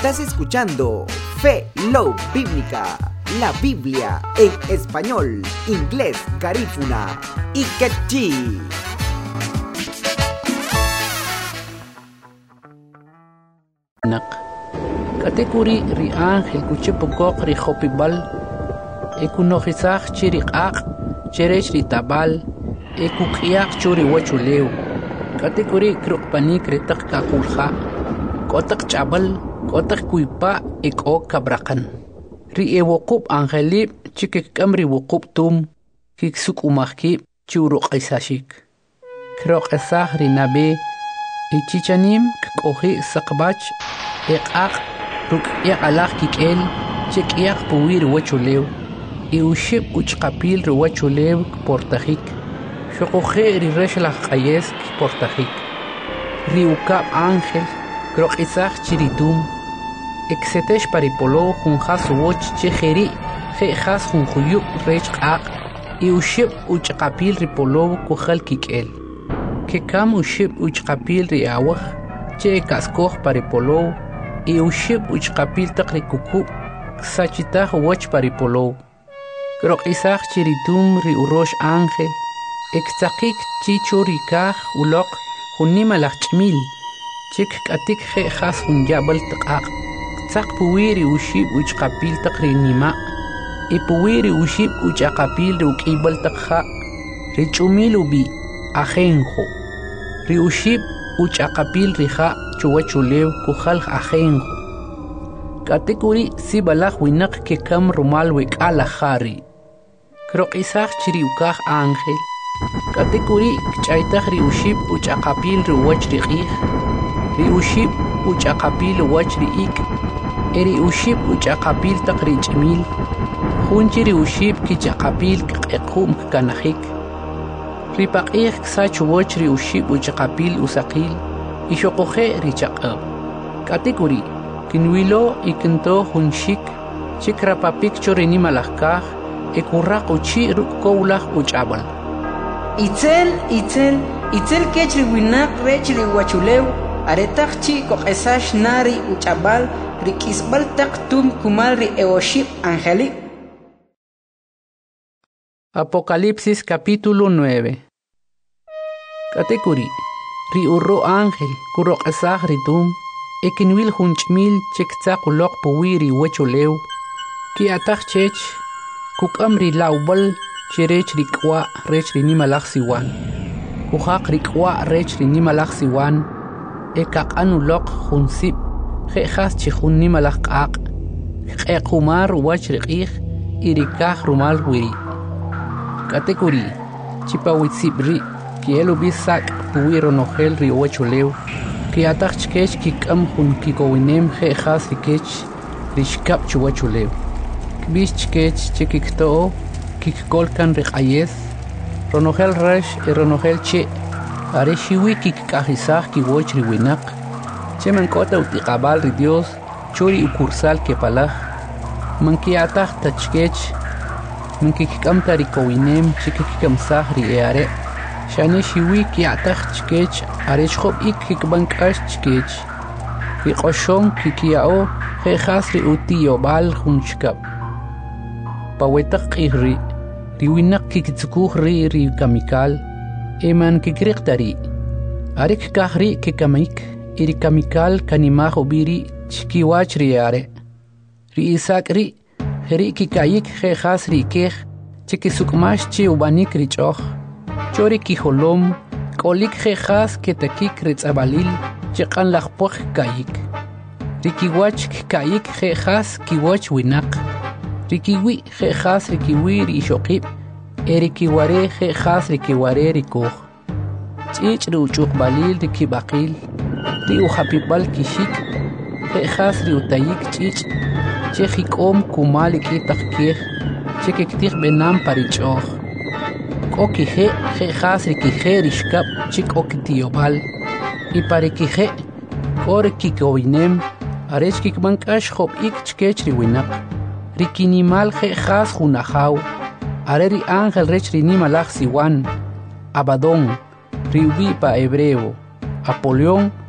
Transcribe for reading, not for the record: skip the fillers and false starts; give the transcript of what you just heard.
Estás escuchando Fe Love Bíblica, la Biblia en español, inglés, garífuna y quechí. Katekuri ri ángel kuchipokok ri hopibal ekunojizaj chiriqaq cherech ri tabal ekuqiaq churi wachuleu katekuri krukpanik retaq kakulja kotak chabal kotak kuipa ekok kabrakan ri ewokup angelip chikikam ri wokup tum kiksuk umahki churuq isashik krokesaj ri nabe ichichanim kohi saqbach eqaq ruk'iaq alaq kik'el chek'iaq puwi riwachulew iuxib uchqapil riwachulew kportajik xoqoje rirex laj q'ayes kportajik riukab ángel kroq'isaj chiritum eksetex paripolow junjas woch chejeri jejas junjuyub rech q'aq iuxib uchqapil ripolow kujal kik'el kekam uxib uchqapil riawaj che kaskoj paripolow iuxib uchqapil taq rikukub sachitaj wach paripolow kroq'isaj chiritum ri urox ángel ektzaqik chicho rikaj uloq junima laj ch'mil chik k'atik je'jas jun yab'al taq'aq tzaq puwi ri uxib uchqapil taq ri nima ipuwi ri uxib uchaqapil ri uk'ib'al taq ja' ri ch'umil ubi ajenjo ri uxib uchaqapil ri ja' chuwachulew kujal ajenjo katekuri sibalaj winaq kekam rumal wek'ala jari kroq'isaj chiriukaj ángel katekuri kch'aytaj ri uxib uchaqapil ri wach ri q'ij ri uxib uchaqapil wach ri ik' eri uxib uchaqapil taq ri ch'imil junchi ri uxib kichaqapil kq'equm kkanajik ri paq'ij ksach woch ri uxib uchaqapil usaqil ixoqoje ri chaq'ab katekuri kinwilo ikinto junxik chikrapapik cho ri nimalaj kaj ekurraq uchi ruk'kowlaj uch'ab'al itzel kech ri winaq rech ri wachulew aretaq chi koq'esax nari uch'ab'al ri k'isb'al taq tum kumal ri ewoxib angelik. Apocalipsis capítulo 9. Katekuri ri urro ángel kuroq'esaj ri tum ekinwil junch'mil chiktzaq uloq puwi ri wachulew ki'ataj chech kuk'am ri lawb'al cherech ri k'wa' rech ri nimalaj siwan kujaq ri k'wa' rech ri nimalaj siwan ekaq'an uloq junsib je'jas chi jun nimalaj q'aq kq'equmar wach ri q'ij y rikaj rumal wiri katekuri chipawitzib ri kiel ubisak puwi ronojel ri wachulew ki'ataj chkech kik'am jun kikowinem je'jas rikech ri xkab chuwachulew kb'ix chkech chikikto'o kikkolkan ri q'ayes ronojel rex y ronojel che' are xiwi kikk'ajisaj kiwoch ri winaq che mank'ota utiqab'al ri Dios churi ukursal kepalaj man ki'ataj ta chkech man kikk'am ta ri kowinem chikikkamsaj ri are xane xiwi ki'ataj chkech are xjob ik kikb'an k'ax chkech ri q'oxon kikya'o je'jas ri utiyob'al jun chkab pawetaq q'ij ri winaq kiktzukuj ri kamikal eman kikriq ta ri are kkaj ri kikamik y ri kamikal kanimaj ubi ri chkiwach ri are ri isak ri jeri kikayik je'jas ri kej chikisukmax chi ub'anik ri ch'oj chori kijolom k'olik je'jas ketakik ri tz'ab'alil chiq'an laj poj kayik ri kiwach kayik je'jas kiwoch winaq ri kiwi je'jas ri kiwi ri ixoqib' eri kiware je'jas ri kiware ri koj ch'ich' ri uch'uqb'alil ri kib'aqil ri ujapib'al kixik je'jas ri utayik ch'ich' che jik'om kumal ik'itaq kej che kiktij b'enam pa ri ch'oj k'o kije je'jas ri kije ri xkab chi k'o kitiyob'al y pa ri kije k'o ri kikowinem are chkikb'an k'ax job'ik chkech ri winaq ri kinimal je'jas jun ajaw are ri ángel rech ri nimalaj siwan Abadón ri ubi pa hebreo Apolión